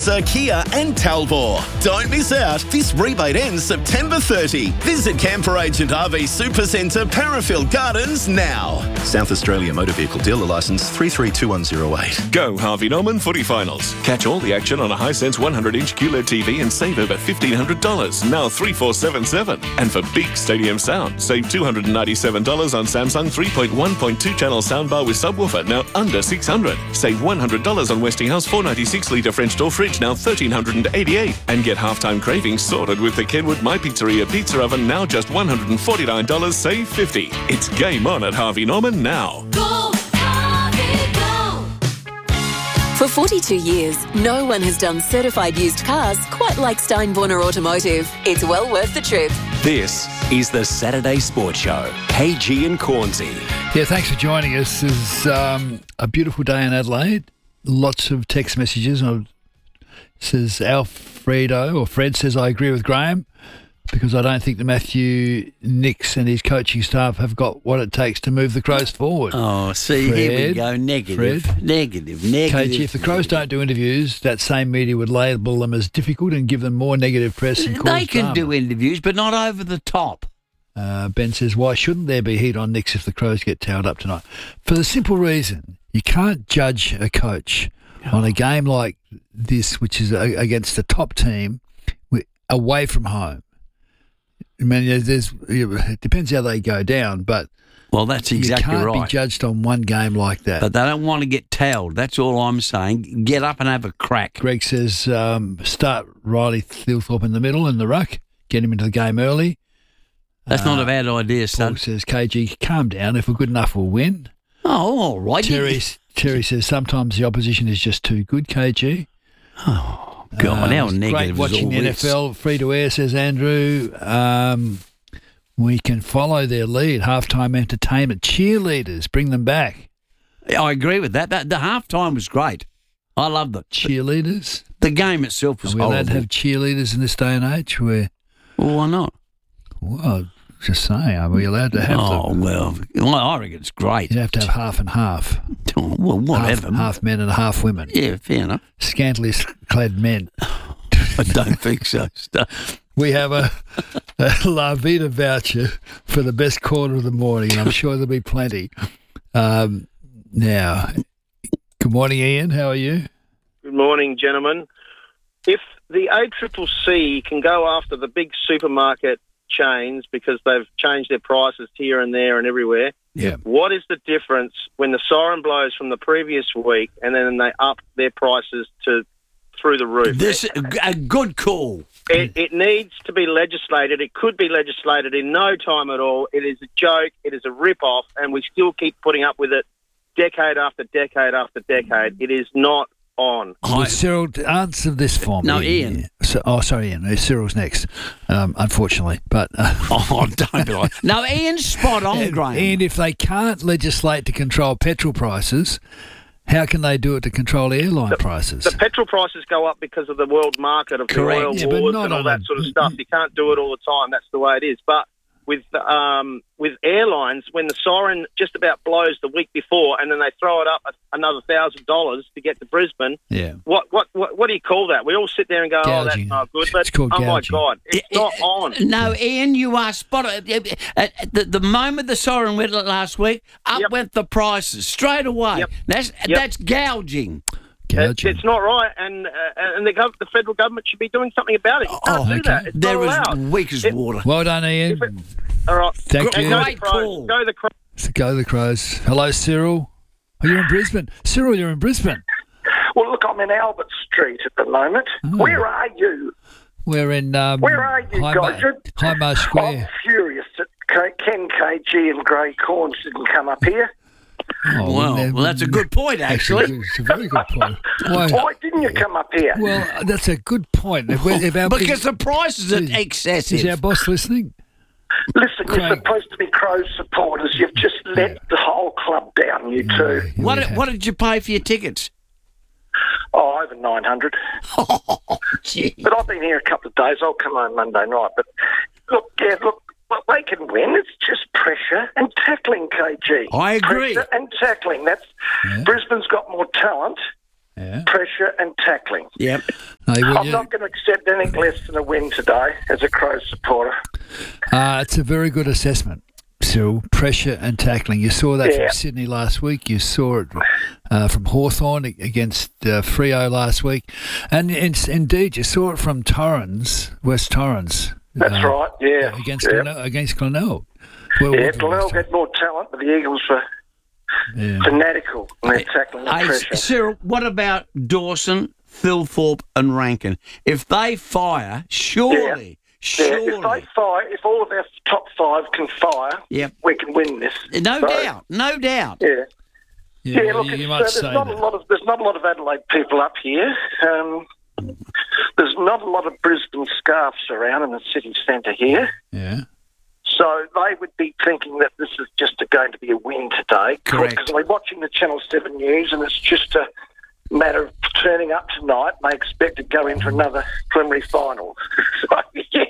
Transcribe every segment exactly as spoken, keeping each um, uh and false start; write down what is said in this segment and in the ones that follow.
Mazda, Kia and Talbot. Don't miss out. This rebate ends September thirtieth. Visit Camper Agent R V Supercentre, Parafield Gardens now. South Australia Motor Vehicle Dealer Licence three three two one zero eight. Go Harvey Norman Footy Finals. Catch all the action on a Hisense one hundred inch Q L E D T V and save over fifteen hundred dollars, now three four seven seven. And for big stadium sound, save two hundred ninety-seven dollars on Samsung three point one point two channel soundbar with subwoofer, now under six hundred dollars. Save one hundred dollars on Westinghouse four ninety-six litre French door fridge, now one thousand three hundred eighty-eight dollars. And get halftime cravings sorted with the Kenwood My Pizzeria pizza oven, now just one hundred forty-nine dollars, save fifty dollars. It's game on at Harvey Norman now. Go, Harvey, go! For forty-two years, no one has done certified used cars quite like Steinborner Automotive. It's well worth the trip. This is the Saturday Sports Show. K G and Cornsey. Yeah, thanks for joining us. It's um, a beautiful day in Adelaide. Lots of text messages. It says Alfredo, or Fred says, I agree with Graham because I don't think that Matthew Nix and his coaching staff have got what it takes to move the Crows forward. Oh, see, Fred, here we go. Negative, Fred, negative, negative. K G, if the Crows don't do interviews, that same media would label them as difficult and give them more negative press. And They can drama. do interviews, but not over the top. Uh, Ben says, why shouldn't there be heat on Nix if the Crows get towed up tonight? For the simple reason, you can't judge a coach on a game like this, which is a, against a top team wi- away from home. I mean, there's, there's, it depends how they go down, but Well, that's exactly you can't right. be judged on one game like that. But they don't want to get towed. That's all I'm saying. Get up and have a crack. Greg says, um, start Riley Thilthorpe in the middle in the ruck, get him into the game early. That's Uh, not a bad idea, Paul son. says, K G, calm down. If we're good enough, we'll win. Oh, all right. Terry, Terry says, sometimes the opposition is just too good, K G. Oh, God, how Um, negative Great is watching all the this? N F L, free to air, says Andrew. Um, we can follow their lead. Halftime entertainment. Cheerleaders, bring them back. I agree with that. that the halftime was great. I loved it. Cheerleaders? The game itself Are was we allowed horrible. to have cheerleaders in this day and age? Where, Well, why not? well, just saying, are we allowed to have Oh, them? well, I reckon it's great. You'd have to have half and half. Oh, well, whatever. Half, half men and half women. Yeah, fair enough. Scantily clad men. I don't think so. We have a, a La Vida voucher for the best quarter of the morning. I'm sure there'll be plenty. Um, now, good morning, Ian. How are you? Good morning, gentlemen. If the A C C C can go after the big supermarket chains because they've changed their prices here and there and everywhere, Yeah. what is the difference when the siren blows from the previous week and then they up their prices to through the roof? This a good call. It, it needs to be legislated. It could be legislated in no time at all. It is a joke. It is a rip-off, and we still keep putting up with it decade after decade after decade. It is not on. Well, Cyril, answer this for me. No, Ian. So, oh, sorry, Ian. Cyril's next, um, unfortunately. But uh, Oh, don't be like. No, Ian's spot on, and, Graham. and if they can't legislate to control petrol prices, how can they do it to control airline prices? The petrol prices go up because of the world market of Correct. the oil Yeah, but wars not and all on that a- sort of stuff. You can't do it all the time. That's the way it is. But with um, with airlines, when the siren just about blows the week before, and then they throw it up another thousand dollars to get to Brisbane, yeah. what, what what what do you call that? We all sit there and go, "Oh, that's Gouging. not good." It's But called oh my gouging. God, it's not on. No, Ian, you are spot on. At the, the moment the siren went last week, up Yep. went the prices straight away. Yep. That's Yep. that's gouging. It, Gouging. it's not right, and uh, and the, gov- the federal government should be doing something about it. You can't Oh, do okay. that. It's There not was allowed. weak as It- water. Well done, Ian. If it- All right. Thank And you. Go the Great Crows. call. Go the Crows. So go the Crows. Hello, Cyril. Oh, you're in Brisbane. Cyril, you're in Brisbane. Well, look, I'm in Albert Street at the moment. Oh. Where are you? We're in um, Where are you, High guys? Mar- High Mar I'm Square. furious that K- Ken K G and Grey Corns didn't come up here. Oh, Well, they're- well, that's a good point, actually. It's a very good point. Why? Why didn't you come up here? Well, that's a good point. If, we- if our, Because is, the prices are is- excessive. is our boss listening? Listen, Craig. you're supposed to be Crows supporters. You've just let the whole club down, you two. Yeah, what we did, have. what did you pay for your tickets? Oh, over nine hundred. Oh, gee. But I've been here a couple of days. I'll come home Monday night. But look, yeah, look, well, they can win. It's just pressure and tackling, K G. I agree. Pressure and tackling. That's Yeah. Brisbane's got more talent. Yeah. pressure and tackling. Yep. No, well, I'm yeah, not going to accept anything less than a win today as a Crows supporter. uh, it's a very good assessment, Cyril. Pressure and tackling. You saw that Yeah. from Sydney last week. You saw it uh, from Hawthorn against uh, Freo last week. And it's, indeed, you saw it from Torrens, West Torrens. That's uh, right, yeah. Against, yeah. Glenelg, against Glenelg. Well, Yeah, what- Glenelg had more talent, but the Eagles were yeah. fanatical in their tackling and Hey, pressure. Cyril, what about Dawson, Thilthorpe and Rankin? If they fire, surely, Yeah, surely. if they fire, if all of our top five can fire, Yep. we can win this. No So, doubt, no doubt. Yeah. Yeah, Yeah, well, look, you, it's, you uh, might there's say not that. a lot of there's not a lot of Adelaide people up here. Um, there's not a lot of Brisbane scarfs around in the city centre here, Yeah. so they would be thinking that this is just a, going to be a win today. Correct. Because they're watching the Channel Seven News, and it's just a matter of turning up tonight. They expect to go in for another preliminary final. So, yeah.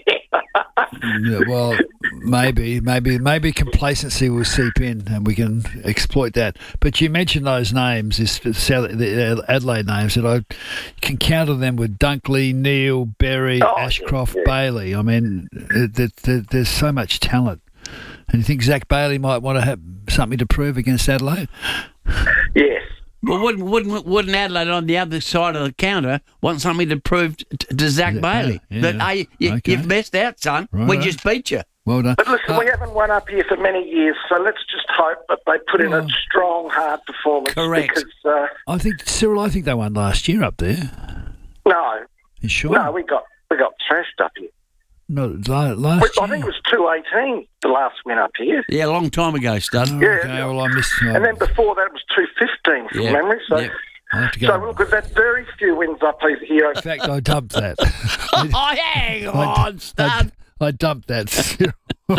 Yeah, well, maybe, maybe, maybe complacency will seep in, and we can exploit that. But you mentioned those names, this South, the Adelaide names, that I can counter them with Dunkley, Neal, Berry, Oh, Ashcroft, yeah, yeah. Bailey. I mean, it, it, it, there's so much talent. And you think Zach Bailey might want to have something to prove against Adelaide? Yes. Well, wouldn't, wouldn't, wouldn't Adelaide on the other side of the counter want something to prove t- to Zach Yeah, Bailey? yeah, that, hey, you, okay. you've messed out, son. We Righto. just beat you. Well done. But listen, Uh, we haven't won up here for many years, so let's just hope that they put in Oh. a strong, hard performance. Correct. Because, uh, I think, Cyril, I think they won last year up there. no, You sure? no, we got we got trashed up here. No, la- last We, year. I think it was two eighteen, the last win up here. Yeah, a long time ago, stud. Oh, Yeah. okay, well, I missed. Uh, And then before that, it was two fifteen from Yeah, memory. So, yeah. I'll have to go. so look, we've had very few wins up here. In fact, I dumped that. Oh, hang on, I, stud. I dumped that. Cyril.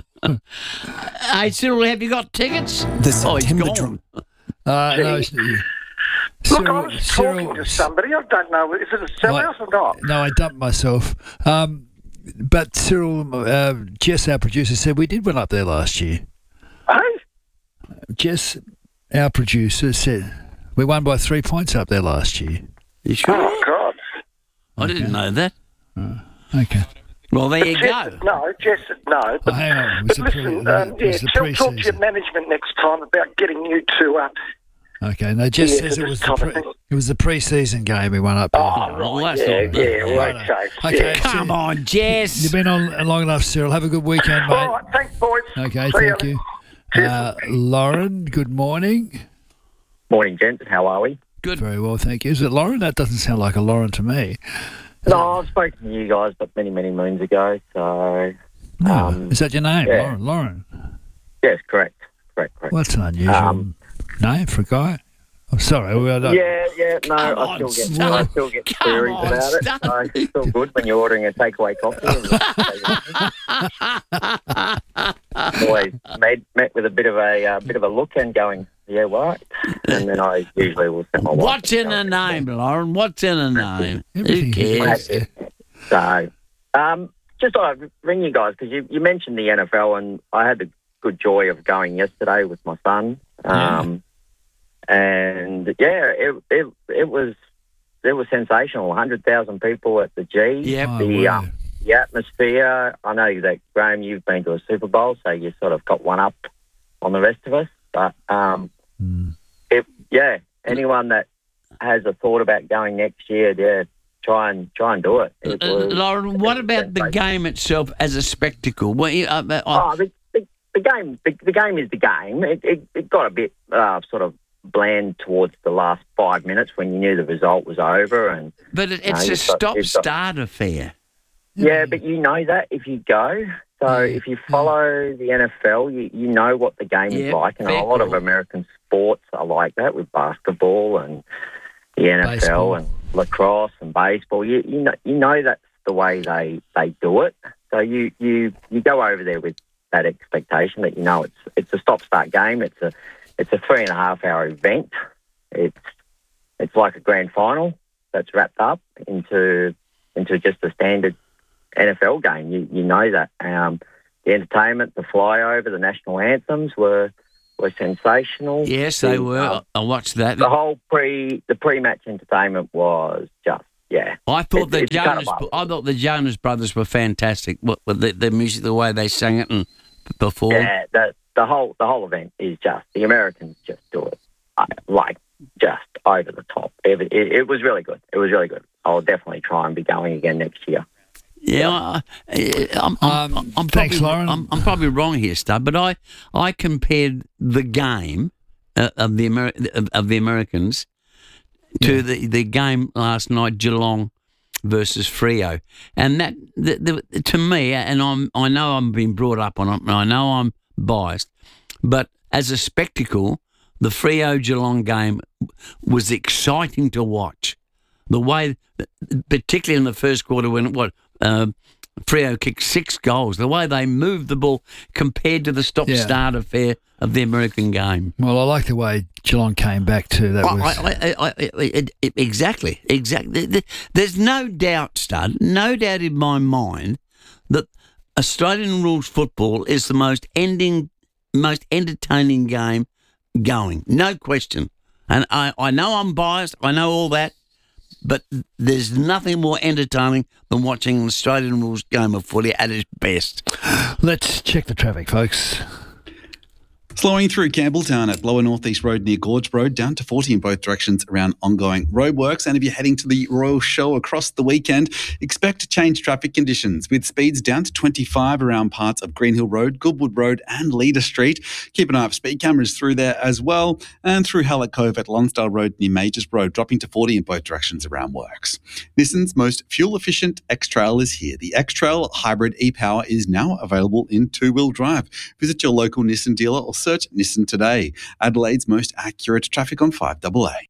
Hey, Cyril, have you got tickets? The Oh, he's September gone. Uh, no, it's- Look, I was talking to somebody. I don't know. Is it a sellout or not? No, I dumped myself. Um, but Cyril, uh, Jess, our producer, said we did win up there last year. Hey? Jess, our producer, said we won by three points up there last year. You sure? Oh, God. I didn't know that. Okay. Well, there you Jess go. said no, Jess said no. Oh, But, hang on. It was but the pre- listen, the- um, it yeah, was the tell, talk to your pre-season. management next time about getting you two up. Okay. No, Jess Yeah, says it this was the kind of pre- thing. it was the pre-season game we won up there. Oh, Well, right. that's Yeah, not- yeah, Righto. okay. Okay. Yeah. Come on, Jess. You've been on long enough, Cyril. Have a good weekend, mate. All right, thanks, boys. Okay, See thank ya. you. Cheers. Uh, Lauren, good morning. Morning, gents. How are we? Good. Very well, thank you. Is it Lauren? That doesn't sound like a Lauren to me. No, I've spoken to you guys, but many, many moons ago. So, No. Um, Is that your name, yeah. Lauren? Lauren. yes, correct, correct, correct. Well, that's an unusual Um, name for a guy. I'm sorry. Well, I don't- Yeah, yeah. No, Come I on, still get, Stan. I still get Come queries on, about it. Stan. So it's still good when you're ordering a takeaway coffee. And always met, met with a bit of a uh, bit of a look and going, yeah, right. And then I usually will send my wife. What's in a name, Lauren? What's in a name? Who Everything cares? is- So, um, just thought I'd ring you guys because you, you mentioned the N F L, and I had the good joy of going yesterday with my son. Um, and yeah, it, it it was it was sensational. one hundred thousand people at the G. Yep. Oh, The wow. um, the atmosphere. I know that Graham, you've been to a Super Bowl, so you sort of got one up on the rest of us. But um, Mm. it, yeah, anyone that has a thought about going next year, yeah, try and try and do it. It Uh, was- Lauren, what about the sensational. game itself as a spectacle? Well, you- uh, uh, Oh, the, the, the game, the, the game is the game. It, it, it got a bit uh, sort of bland towards the last five minutes when you knew the result was over, and but it, No, it's a you've got- you've got- stop-start affair. yeah, but you know that if you go. So if you follow the N F L, you, you know what the game Yeah, is like, and a fair lot of call. American sports are like that with basketball and the N F L Baseball. and lacrosse and baseball. You you know you know that's the way they, they do it. So you, you, you go over there with that expectation that you know it's it's a stop start game. It's a it's a three and a half hour event. It's it's like a grand final that's wrapped up into into just a standard N F L game. You you know that. Um, the entertainment, the flyover, the national anthems were were sensational. Yes, they The, were. um, I watched that. the whole pre the pre-match entertainment was just yeah. I thought It- the it's kind Jonas. of I thought the Jonas Brothers were fantastic. What with the, the music, the way they sang it and performed. Yeah, the the whole the whole event is just the Americans just do it uh, like just over the top. It, it, it was really good. It was really good. I'll definitely try and be going again next year. Yeah, I, I- I'm, I'm, Um, I'm thanks, probably, Lauren. I'm, I'm probably wrong here, Stud, but I, I compared the game uh, of the Amer- of, of the Americans to Yeah. the, the game last night, Geelong versus Freo, and that the, the, to me, and I'm I know I'm being brought up on it, and I know I'm biased, but as a spectacle, the Freo Geelong game was exciting to watch. The way, particularly in the first quarter, when what uh, Freo kicked six goals, the way they moved the ball compared to the stop-start affair of the American game. Well, I like the way Geelong came back too. That I, was I, I, I, I, I, exactly, exactly. There's no doubt, Stud, no doubt in my mind that Australian rules football is the most ending, most entertaining game going. No question. And I, I know I'm biased. I know all that. But there's nothing more entertaining than watching an Australian rules game of footy at its best. Let's check the traffic, folks. Slowing through Campbelltown at Blower North East Road near Gorge Road, down to forty in both directions around ongoing roadworks. And if you're heading to the Royal Show across the weekend, expect to change traffic conditions with speeds down to twenty-five around parts of Greenhill Road, Goodwood Road and Leader Street. Keep an eye out for speed cameras through there as well. And through Hallett Cove at Lonsdale Road near Majors Road, dropping to forty in both directions around works. Nissan's most fuel-efficient X-Trail is here. The X-Trail Hybrid e-Power is now available in two-wheel drive. Visit your local Nissan dealer or search Nissan today. Adelaide's most accurate traffic on five A A.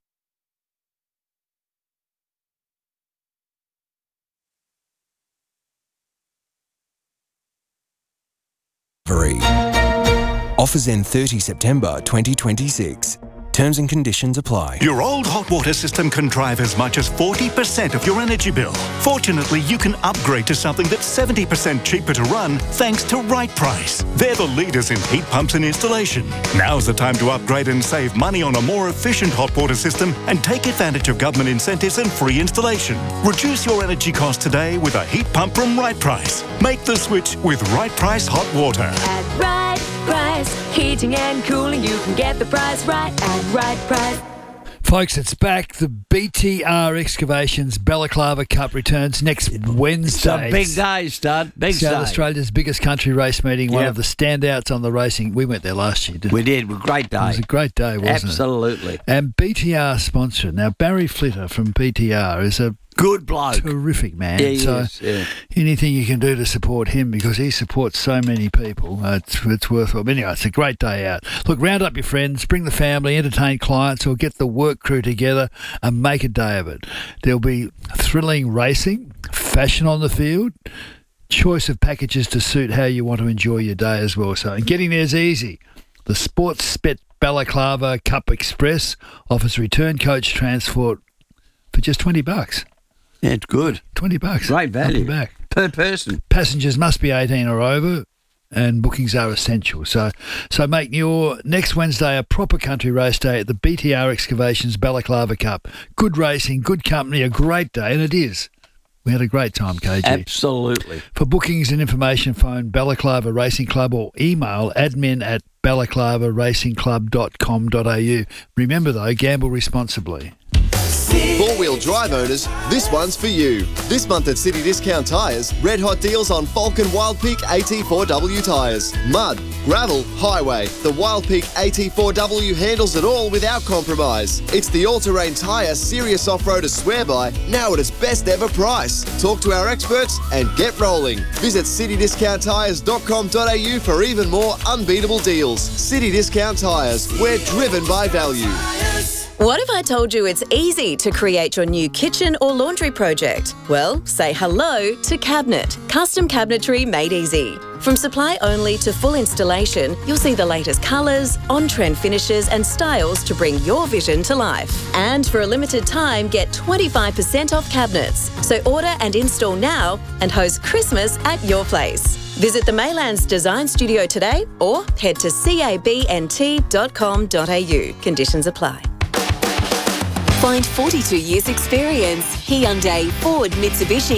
Offers end thirtieth September twenty twenty-six. Terms and conditions apply. Your old hot water system can drive as much as forty percent of your energy bill. Fortunately, you can upgrade to something that's seventy percent cheaper to run thanks to Right Price. They're the leaders in heat pumps and installation. Now's the time to upgrade and save money on a more efficient hot water system and take advantage of government incentives and free installation. Reduce your energy costs today with a heat pump from Right Price. Make the switch with Right Price Hot Water. At Right Price, heating and cooling, you can get the price right at Right Price. Folks, it's back. The B T R Excavations Balaclava Cup returns next Wednesday. It's a big day, Stud. Big South day. Australia's biggest country race meeting, one Yep. of the standouts on the racing. We went there last year, didn't we? We did. It was a great day. It was a great day, wasn't Absolutely. it? And B T R sponsor. Now, Barry Flitter from B T R is a good bloke. Terrific man. Yeah, he so is, yeah. anything you can do to support him, because he supports so many people, uh, it's, it's worthwhile. But anyway, it's a great day out. Look, round up your friends, bring the family, entertain clients, or get the work crew together and make a day of it. There'll be thrilling racing, fashion on the field, choice of packages to suit how you want to enjoy your day as well. So, and getting there is easy. The Sports Spet Balaclava Cup Express offers return coach transport for just twenty bucks. Yeah, it's good. twenty bucks. Great value. Up and back. Per person. Passengers must be eighteen or over, and bookings are essential. So so make your next Wednesday a proper country race day at the B T R Excavations Balaclava Cup. Good racing, good company, a great day, and it is. We had a great time, K G. Absolutely. For bookings and information, phone Balaclava Racing Club or email admin at balaclava racing club dot com dot a u. Remember, though, gamble responsibly. Four-wheel drive owners, this one's for you. This month at City Discount Tyres, red hot deals on Falcon Wild Peak A T four W tyres. Mud, gravel, highway. The Wild Peak A T four W handles it all without compromise. It's the all-terrain tyre serious off-roaders swear by, now at its best ever price. Talk to our experts and get rolling. Visit city discount tyres dot com dot a u for even more unbeatable deals. City Discount Tyres, we're driven by value. What if I told you it's easy to create your new kitchen or laundry project? Well, say hello to Cabinet. Custom cabinetry made easy. From supply only to full installation, you'll see the latest colours, on-trend finishes and styles to bring your vision to life. And for a limited time, get twenty-five percent off cabinets. So order and install now and host Christmas at your place. Visit the Maylands Design Studio today or head to c a b n t dot com dot a u. Conditions apply. Find forty-two years experience. Hyundai, Ford, Mitsubishi